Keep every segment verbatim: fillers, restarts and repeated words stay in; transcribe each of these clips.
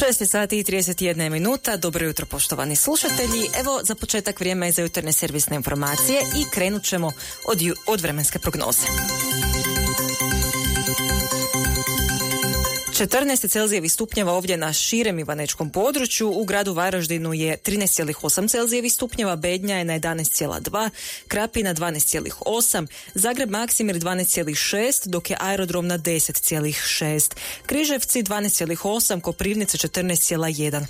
šest sati i trideset jedna minuta. Dobro jutro, poštovani slušatelji. Evo, za početak vrijeme je za jutarnje servisne informacije i krenut ćemo od, ju, od vremenske prognoze. četrnaest celzijevih stupnjeva ovdje na širem ivanečkom području, u gradu Varaždinu je trinaest zarez osam celzijevih stupnjeva, Bednja je na jedanaest zarez dva, Krapina dvanaest zarez osam, Zagreb Maksimir dvanaest zarez šest, dok je aerodrom na deset zarez šest, Križevci dvanaest zarez osam, Koprivnica četrnaest zarez jedan.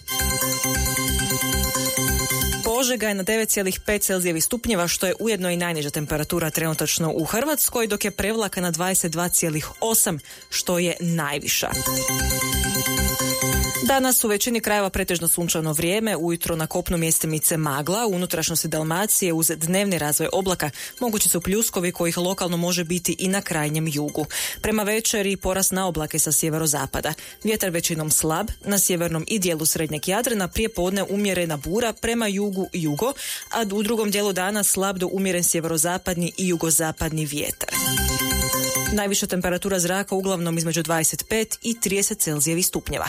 Požega je na devet zarez pet celzijevih stupnjeva, što je ujedno i najniža temperatura trenutačno u Hrvatskoj, dok je Prevlaka na dvadeset dva zarez osam, što je najviša. Danas u većini krajeva pretežno sunčano vrijeme, ujutro na kopnu mjestimice magla, u unutrašnjosti Dalmacije uz dnevni razvoj oblaka mogući su pljuskovi kojih lokalno može biti i na krajnjem jugu. Prema večeri porast na oblake sa sjeverozapada. Vjetar većinom slab, na sjevernom i dijelu srednjeg Jadrana prije podne umjerena bura prema jugu jugo, a u drugom dijelu dana slab do umjeren sjeverozapadni i jugozapadni vjetar. Najviša temperatura zraka uglavnom između dvadeset pet i trideset celzijevih stupnjeva.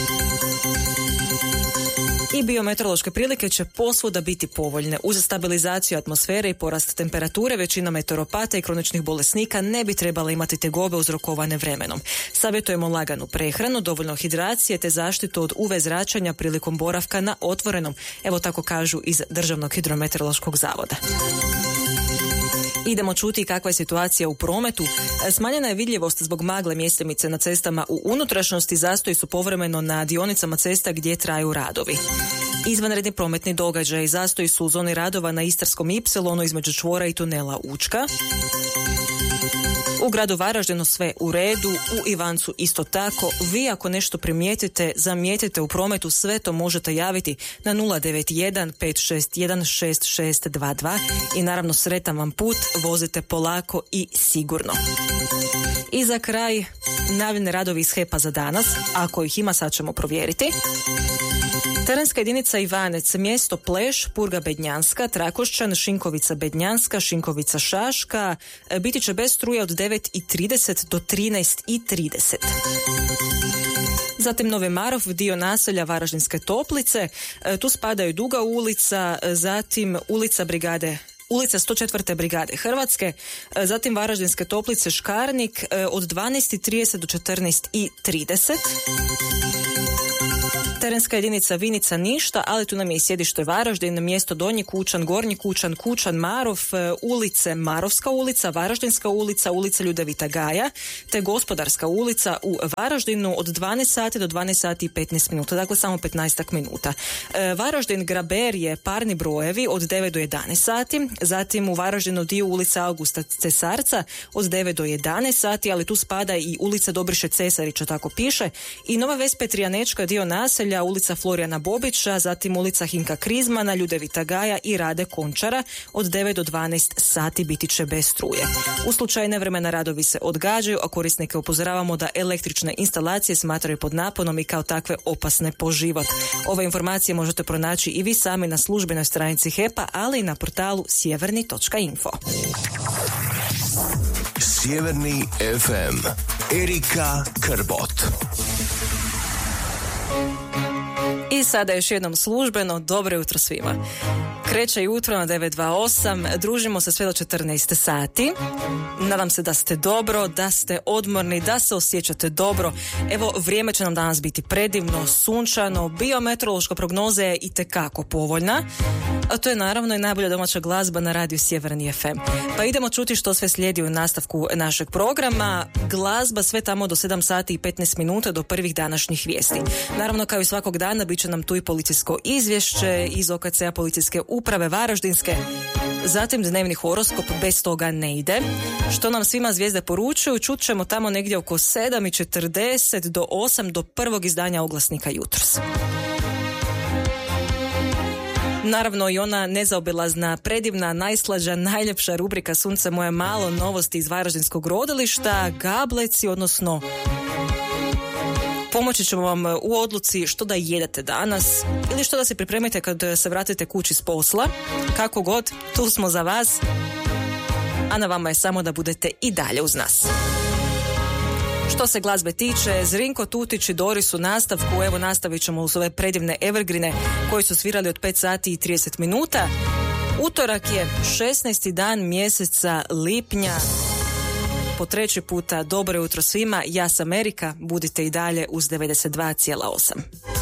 I biometeorološke prilike će posvuda biti povoljne. Uz stabilizaciju atmosfere i porast temperature, većina meteoropata i kroničnih bolesnika ne bi trebala imati tegobe uzrokovane vremenom. Savjetujemo laganu prehranu, dovoljno hidracije te zaštitu od U V zračenja prilikom boravka na otvorenom. Evo tako kažu iz Državnog hidrometeorološkog zavoda. Idemo čuti kakva je situacija u prometu. Smanjena je vidljivost zbog magle mjestimice na cestama u unutrašnjosti, zastoji su povremeno na dionicama cesta gdje traju radovi. Izvanredni prometni događaj, zastoji su u zoni radova na Istarskom ipsilonu između čvora i tunela Učka. U gradu Varaždinu sve u redu, u Ivancu isto tako. Vi ako nešto primijetite, zamijetite u prometu, sve to možete javiti na nula devet jedan pet šest jedan šest šest dva dva i naravno sretan vam put, vozite polako i sigurno. I za kraj, najavljeni radovi iz H E P-a za danas, ako ih ima sad ćemo provjeriti. Terenska jedinica Ivanec, mjesto Pleš, Purga Bednjanska, Trakošćan, Šinkovica Bednjanska, Šinkovica Šaška, biti će bez struje od devet i trideset do trinaest i trideset. Zatim Novi Marof, dio naselja Varaždinske Toplice, tu spadaju Duga ulica, zatim ulica Brigade Ulica sto četvrte brigade Hrvatske, zatim Varaždinske Toplice Škarnik od dvanaest i trideset do četrnaest i trideset. Terenska jedinica Vinica Ništa, ali tu nam je i sjedište Varaždin, mjesto Donji Kučan, Gornji Kučan, Kučan Marof, ulice Marovska ulica, Varaždinska ulica, ulica Ljudevita Gaja, te Gospodarska ulica u Varaždinu od dvanaest sati do dvanaest sati i petnaest minuta, dakle samo petnaest minuta. Varaždin Graberije, parni brojevi od devet do jedanaest sati, zatim u Varaždinu dio ulica Augusta Cesarca od devet do jedanaest sati, ali tu spada i ulica Dobriše Cesarića, tako piše, i Nova Ves Petrijanečka, dio naselja, ulica Florijana Bobića, zatim ulica Hinka Krizmana, Ljudevita Gaja i Rade Končara od devet do dvanaest sati biti će bez struje. U slučaju nevremena radovi se odgađaju, a korisnike upozoravamo da električne instalacije smatraju pod naponom i kao takve opasne po život. Ove informacije možete pronaći i vi sami na službenoj stranici H E P-a, ali i na portalu sjeverni točka info. Sjeverni F M. Erika Krbot. I sada još jednom službeno, dobro jutro svima. Kreće jutro na devet dvadeset osam, družimo se sve do četrnaest sati. Nadam se da ste dobro, da ste odmorni, da se osjećate dobro. Evo, vrijeme će nam danas biti predivno, sunčano, biometeorološka prognoza je itekako povoljna. A to je naravno i najbolja domaća glazba na radiju Sjeverni F M. Pa idemo čuti što sve slijedi u nastavku našeg programa. Glazba sve tamo do sedam sati i petnaest minuta do prvih današnjih vijesti. Naravno, kao i svakog dana, bit će nam tu i policijsko izvješće iz O K C-a policijske uprave Varaždinske. Zatim dnevni horoskop, bez toga ne ide. Što nam svima zvijezde poručuju, čut ćemo tamo negdje oko sedam i četrdeset do osam do prvog izdanja oglasnika jutros. Naravno i ona nezaobilazna, predivna, najslađa, najljepša rubrika Sunce moje malo, novosti iz Varaždinskog rodilišta, gableci, odnosno pomoći ćemo vam u odluci što da jedete danas ili što da se pripremite kad se vratite kući s posla. Kako god, tu smo za vas, a na vama je samo da budete i dalje uz nas. Što se glazbe tiče, Zrinko, Tutić i Doris u nastavku. Evo, nastavit ćemo uz ove predivne evergrine koji su svirali od pet sati i trideset minuta. Utorak je šesnaesti dan mjeseca lipnja. Po treći puta dobro jutro svima. Ja sam Erika. Budite i dalje uz devedeset dva zarez osam.